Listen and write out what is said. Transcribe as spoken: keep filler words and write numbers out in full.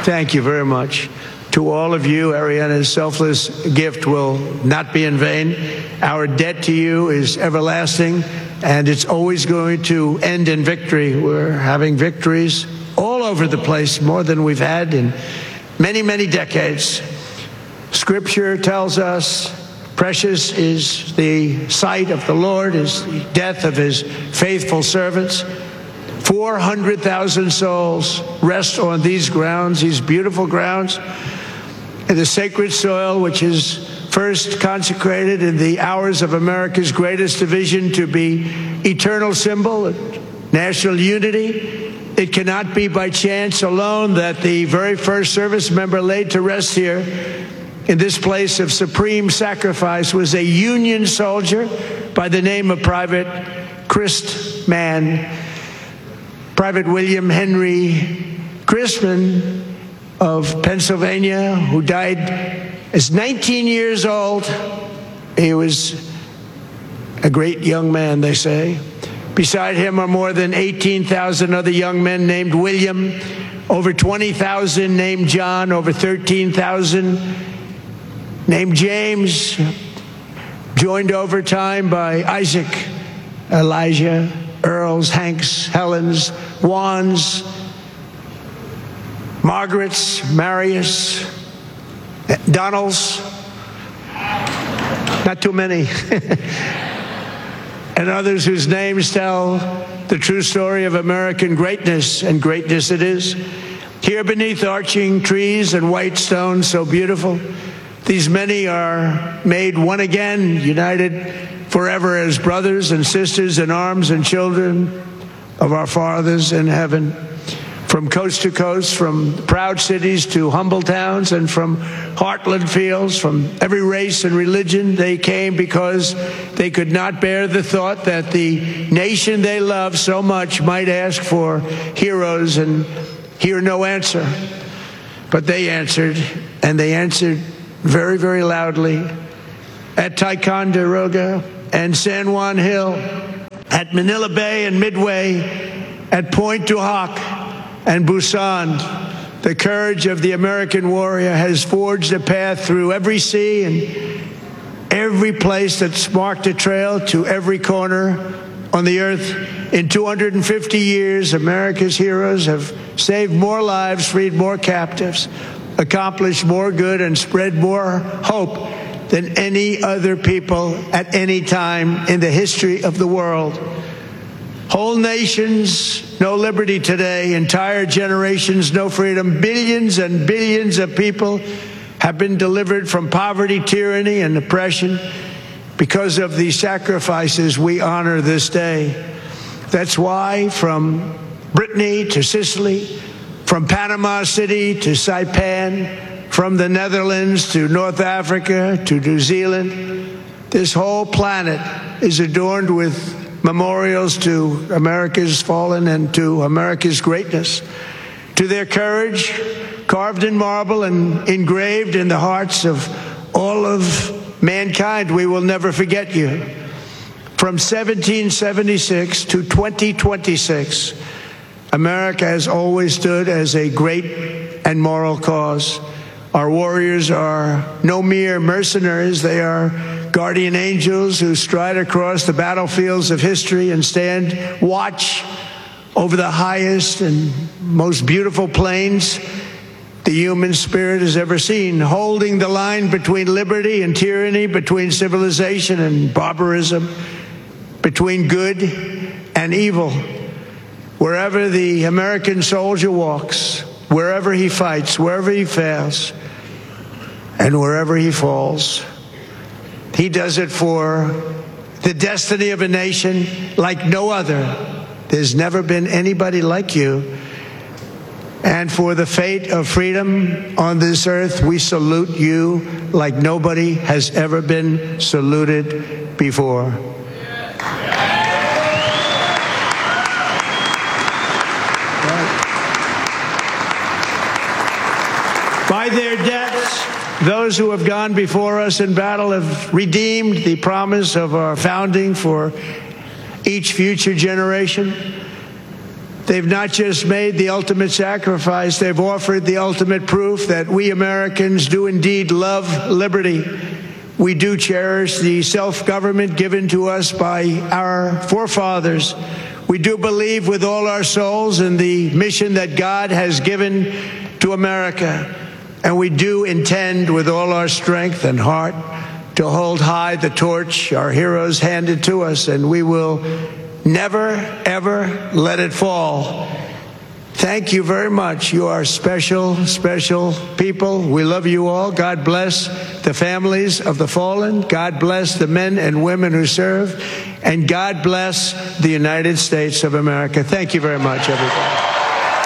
Thank you very much. To all of you, Ariana's selfless gift will not be in vain. Our debt to you is everlasting, and it's always going to end in victory. We're having victories all over the place, more than we've had in many, many decades. Scripture tells us, precious is the sight of the Lord, is the death of his faithful servants. four hundred thousand souls rest on these grounds, these beautiful grounds, in the sacred soil which is first consecrated in the hours of America's greatest division to be eternal symbol of national unity. It cannot be by chance alone that the very first service member laid to rest here in this place of supreme sacrifice was a Union soldier by the name of Private Christman, Private William Henry Christman of Pennsylvania, who died as nineteen years old. He was a great young man, they say. Beside him are more than eighteen thousand other young men named William, over twenty thousand named John, over thirteen thousand named James, joined over time by Isaac, Elijah, Earls, Hanks, Helens, Wands, Margarets, Marius, Donalds, not too many, and others whose names tell the true story of American greatness, and greatness it is. Here beneath arching trees and white stones so beautiful, these many are made one again, united forever as brothers and sisters in arms and children of our fathers in heaven. From coast to coast, from proud cities to humble towns, and from heartland fields, from every race and religion, they came because they could not bear the thought that the nation they love so much might ask for heroes and hear no answer. But they answered, and they answered very, very loudly at Ticonderoga and San Juan Hill, at Manila Bay and Midway, at Point du Hoc and Busan. The courage of the American warrior has forged a path through every sea and every place that's marked a trail to every corner on the earth. In two hundred fifty years, America's heroes have saved more lives, freed more captives, accomplished more good, and spread more hope than any other people at any time in the history of the world. Whole nations, no liberty today. Entire generations, no freedom. Billions and billions of people have been delivered from poverty, tyranny, and oppression because of the sacrifices we honor this day. That's why from Brittany to Sicily, from Panama City to Saipan, from the Netherlands to North Africa to New Zealand, this whole planet is adorned with memorials to America's fallen and to America's greatness, to their courage, carved in marble and engraved in the hearts of all of mankind. We will never forget you. From seventeen seventy-six to twenty twenty-six, America has always stood as a great and moral cause. Our warriors are no mere mercenaries. They are guardian angels who stride across the battlefields of history and stand watch over the highest and most beautiful plains the human spirit has ever seen, holding the line between liberty and tyranny, between civilization and barbarism, between good and evil. Wherever the American soldier walks, wherever he fights, wherever he fails, and wherever he falls, he does it for the destiny of a nation like no other. There's never been anybody like you. And for the fate of freedom on this earth, we salute you like nobody has ever been saluted before. By their deaths, those who have gone before us in battle have redeemed the promise of our founding for each future generation. They've not just made the ultimate sacrifice, they've offered the ultimate proof that we Americans do indeed love liberty. We do cherish the self-government given to us by our forefathers. We do believe with all our souls in the mission that God has given to America. And we do intend with all our strength and heart to hold high the torch our heroes handed to us, and we will never, ever let it fall. Thank you very much. You are special, special people. We love you all. God bless the families of the fallen. God bless the men and women who serve. And God bless the United States of America. Thank you very much, everybody.